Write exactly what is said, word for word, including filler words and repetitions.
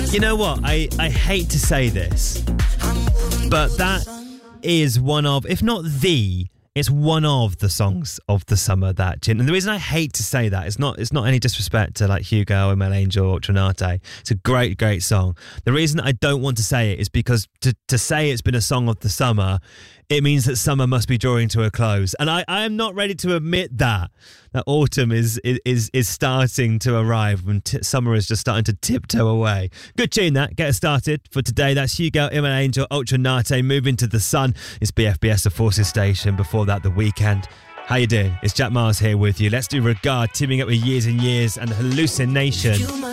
You know what? I, I hate to say this, but that is one of, if not the, it's one of the songs of the summer that Gin. And the reason I hate to say that is not it's not any disrespect to like Hugo or Mel Angel or Trinate. It's a great, great song. The reason I don't want to say it is because to, to say it's been a song of the summer, it means that summer must be drawing to a close. And I, I am not ready to admit that. That autumn is is is starting to arrive when t- summer is just starting to tiptoe away. Good tune that. Get us started for today. That's Hugo, Mel Angel, Ultra Nate, Moving to the Sun. It's B F B S, the Forces Station. Before that, The Weekend. How you doing? It's Jack Miles here with you. Let's do Regard, teaming up with Years and Years and Hallucination. You